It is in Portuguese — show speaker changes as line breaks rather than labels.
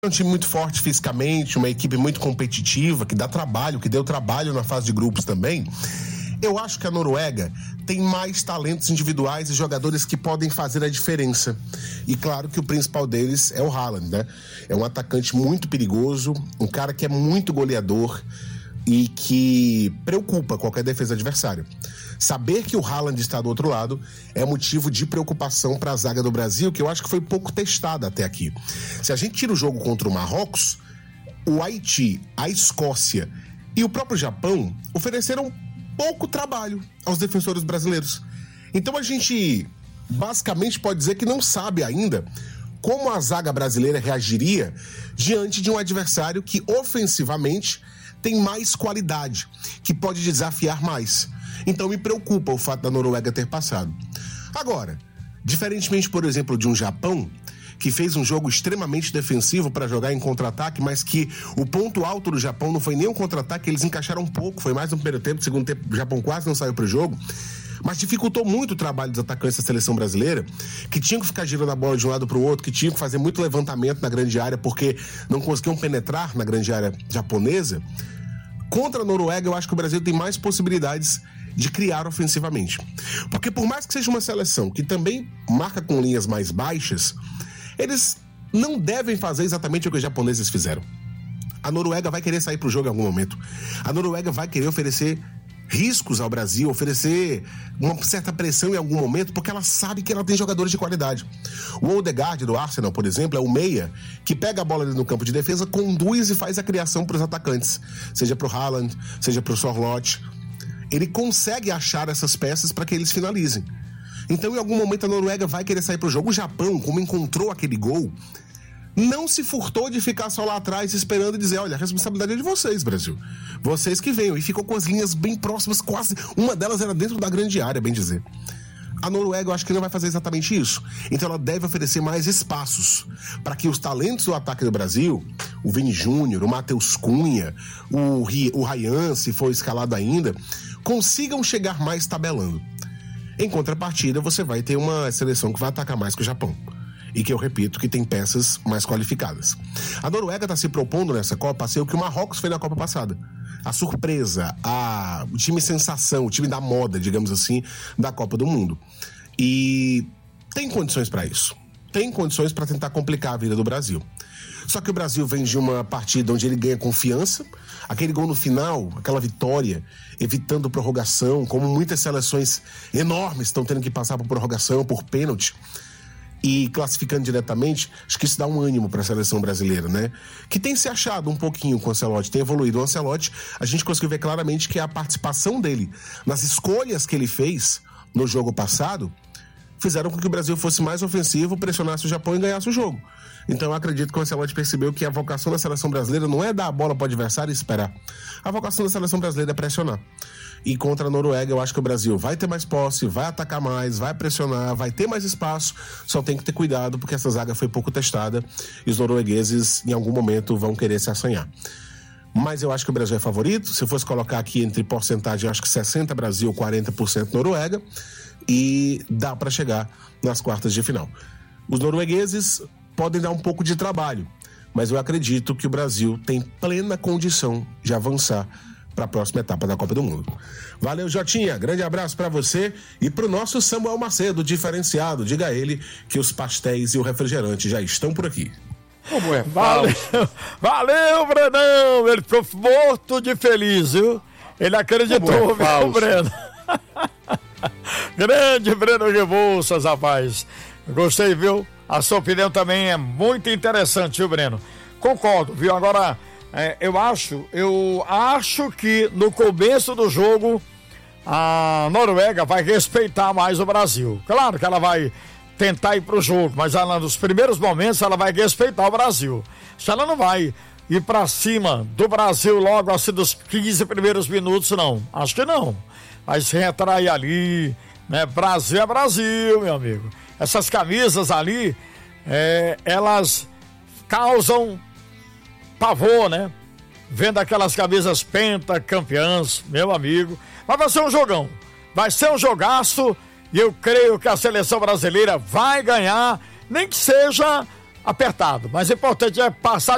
É um time muito forte fisicamente, uma equipe muito competitiva, que dá trabalho, que deu trabalho na fase de grupos também. Eu acho que a Noruega tem mais talentos individuais e jogadores que podem fazer a diferença. E claro que o principal deles é o Haaland, né? É um atacante muito perigoso, um cara que é muito goleador e que preocupa qualquer defesa adversária. Saber que o Haaland está do outro lado é motivo de preocupação para a zaga do Brasil, que eu acho que foi pouco testada até aqui. Se a gente tira o jogo contra o Marrocos, o Haiti, a Escócia e o próprio Japão ofereceram pouco trabalho aos defensores brasileiros. Então a gente basicamente pode dizer que não sabe ainda como a zaga brasileira reagiria diante de um adversário que ofensivamente tem mais qualidade, que pode desafiar mais. Então me preocupa o fato da Noruega ter passado. Agora, diferentemente, por exemplo, de um Japão, que fez um jogo extremamente defensivo para jogar em contra-ataque, mas que o ponto alto do Japão não foi nem um contra-ataque, eles encaixaram um pouco, foi mais no primeiro tempo, no segundo tempo o Japão quase não saiu para o jogo, mas dificultou muito o trabalho dos atacantes da seleção brasileira, que tinham que ficar girando a bola de um lado para o outro, que tinham que fazer muito levantamento na grande área, porque não conseguiam penetrar na grande área japonesa. Contra a Noruega, eu acho que o Brasil tem mais possibilidades de criar ofensivamente. Porque por mais que seja uma seleção que também marca com linhas mais baixas, eles não devem fazer exatamente o que os japoneses fizeram. A Noruega vai querer sair para o jogo em algum momento. A Noruega vai querer oferecer riscos ao Brasil, oferecer uma certa pressão em algum momento, porque ela sabe que ela tem jogadores de qualidade. O Odegaard do Arsenal, por exemplo, é o meia que pega a bola ali no campo de defesa, conduz e faz a criação para os atacantes, seja para o Haaland, seja para o Sorloth. Ele consegue achar essas peças para que eles finalizem. Então, em algum momento, a Noruega vai querer sair para o jogo. O Japão, como encontrou aquele gol, não se furtou de ficar só lá atrás esperando e dizer, olha, a responsabilidade é de vocês, Brasil. Vocês que venham. E ficou com as linhas bem próximas, quase. Uma delas era dentro da grande área, bem dizer. A Noruega, eu acho que não vai fazer exatamente isso. Então ela deve oferecer mais espaços para que os talentos do ataque do Brasil, o Vini Júnior, o Matheus Cunha, o Ryan, se for escalado ainda, consigam chegar mais tabelando. Em contrapartida, você vai ter uma seleção que vai atacar mais que o Japão. E que eu repito, que tem peças mais qualificadas. A Noruega está se propondo nessa Copa a ser o que o Marrocos fez na Copa passada. A surpresa, o time sensação, o time da moda, digamos assim, da Copa do Mundo. E tem condições para isso. Tem condições para tentar complicar a vida do Brasil. Só que o Brasil vem de uma partida onde ele ganha confiança. Aquele gol no final, aquela vitória, evitando prorrogação, como muitas seleções enormes estão tendo que passar por prorrogação, por pênalti. E classificando diretamente, acho que isso dá um ânimo para a seleção brasileira, né? Que tem se achado um pouquinho com o Ancelotti, tem evoluído. O Ancelotti, a gente conseguiu ver claramente que a participação dele nas escolhas que ele fez no jogo passado fizeram com que o Brasil fosse mais ofensivo, pressionasse o Japão e ganhasse o jogo. Então eu acredito que o Ancelotti percebeu que a vocação da seleção brasileira não é dar a bola para o adversário e esperar. A vocação da seleção brasileira é pressionar. E contra a Noruega, eu acho que o Brasil vai ter mais posse, vai atacar mais, vai pressionar, vai ter mais espaço, só tem que ter cuidado, porque essa zaga foi pouco testada e os noruegueses, em algum momento, vão querer se assanhar. Mas eu acho que o Brasil é favorito. Se eu fosse colocar aqui entre porcentagem, eu acho que 60% Brasil, 40% Noruega, e dá para chegar nas quartas de final. Os noruegueses podem dar um pouco de trabalho, mas eu acredito que o Brasil tem plena condição de avançar para a próxima etapa da Copa do Mundo. Valeu, Jotinha, grande abraço para você e para o nosso Samuel Macedo, diferenciado. Diga a ele que os pastéis e o refrigerante já estão por aqui.
Como é? Valeu, Brenão, ele ficou morto de feliz, viu? Ele acreditou, viu, Breno? Grande Breno Rebouças, rapaz. Gostei, viu? A sua opinião também é muito interessante, viu, Breno? Concordo, viu? Agora, eu acho que no começo do jogo a Noruega vai respeitar mais o Brasil. Claro que ela vai tentar ir pro jogo, mas ela, nos primeiros momentos ela vai respeitar o Brasil. Se ela não vai ir pra cima do Brasil logo assim dos 15 primeiros minutos, não. Acho que não. Vai se retrair ali, né? Brasil é Brasil, meu amigo. Essas camisas ali, elas causam pavor, né? Vendo aquelas camisas pentacampeãs, meu amigo. Mas vai ser um jogão. Vai ser um jogaço e eu creio que a seleção brasileira vai ganhar, nem que seja apertado. Mas o importante é passar